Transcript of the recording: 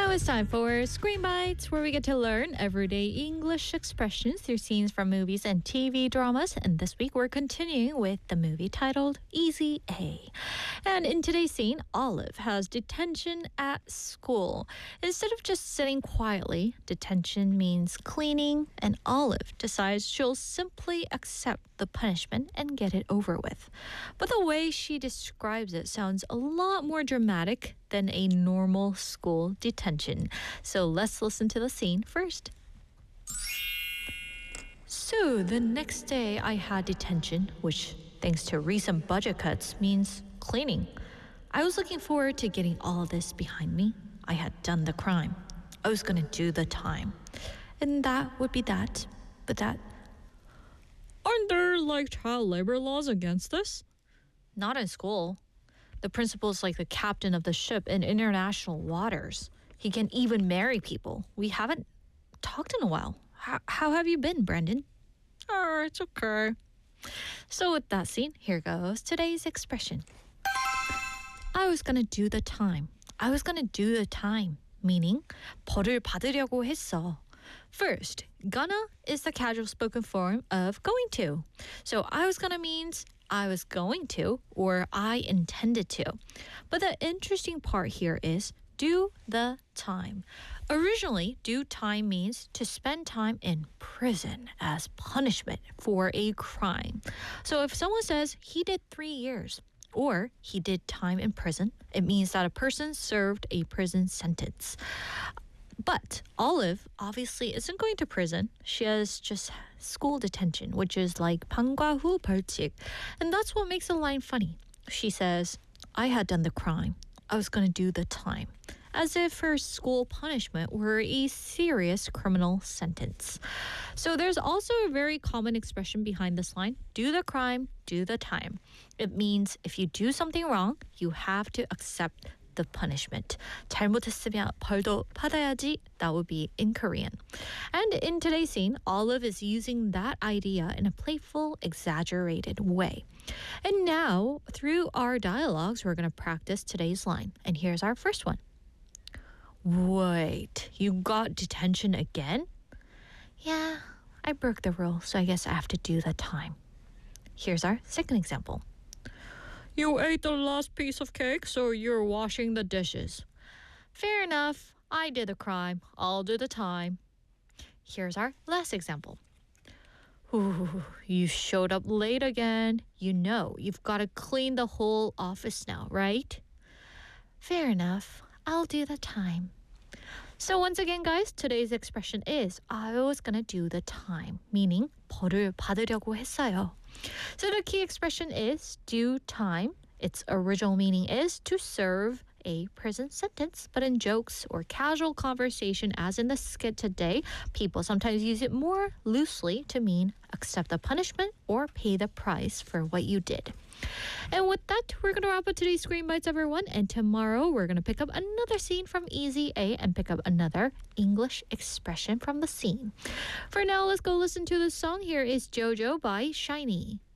Now it's time for Screen Bites, where we get to learn everyday English expressions through scenes from movies and TV dramas. And this week we're continuing with the movie titled Easy A. And in today's scene, Olive has detention at school. Instead of just sitting quietly, detention means cleaning, and Olive decides she'll simply accept the punishment and get it over with. But the way she describes it sounds a lot more dramatic than a normal school detention. So let's listen to the scene first. So the next day I had detention, which thanks to recent budget cuts means cleaning. I was looking forward to getting all of this behind me. I had done the crime. I was going to do the time. And that would be that. But that... Aren't there like child labor laws against this? Not in school. The principal's like the captain of the ship in international waters. He can even marry people. We haven't talked in a while. How have you been, Brendan? Oh, it's okay. So with that scene, here goes today's expression. I was gonna do the time. I was gonna do the time. Meaning, 벌을 받으려고 했어. First, gonna is the casual spoken form of going to. So I was gonna means I was going to or I intended to. But the interesting part here is do the time. Originally, do time means to spend time in prison as punishment for a crime. So if someone says he did 3 years or he did time in prison, it means that a person served a prison sentence. But Olive obviously isn't going to prison. She has just school detention, which is like 방과 후 벌칙. And that's what makes the line funny. She says, I had done the crime. I was going to do the time. As if her school punishment were a serious criminal sentence. So there's also a very common expression behind this line. Do the crime, do the time. It means if you do something wrong, you have to accept the punishment. 잘못했으면 벌도 받아야지. That would be in Korean. And in today's scene, Olive is using that idea in a playful, exaggerated way. And now, through our dialogues, we're going to practice today's line. And here's our first one. Wait, you got detention again? Yeah, I broke the rule, so I guess I have to do the time. Here's our second example. You ate the last piece of cake, so you're washing the dishes. Fair enough. I did the crime. I'll do the time. Here's our last example. Ooh, you showed up late again. You know, you've got to clean the whole office now, right? Fair enough. I'll do the time. So once again, guys, today's expression is I was gonna do the time, meaning 벌을 받으려고 했어요. So the key expression is do time. Its original meaning is to serve a prison sentence, but in jokes or casual conversation, as in the skit today, people sometimes use it more loosely to mean accept the punishment or pay the price for what you did. And with that, we're going to wrap up today's Screen Bites, everyone. And tomorrow, we're going to pick up another scene from Easy A and pick up another English expression from the scene. For now, let's go listen to the song. Here is JoJo by SHINee.